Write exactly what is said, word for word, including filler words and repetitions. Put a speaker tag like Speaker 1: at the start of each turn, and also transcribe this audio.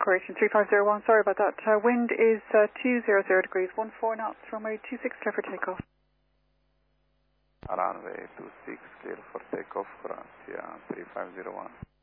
Speaker 1: Croatian three five zero one, sorry about that. Uh, wind is uh, two hundred degrees, one four knots, runway two six clear for takeoff.
Speaker 2: Runway two six clear for takeoff, Croatia three five zero one.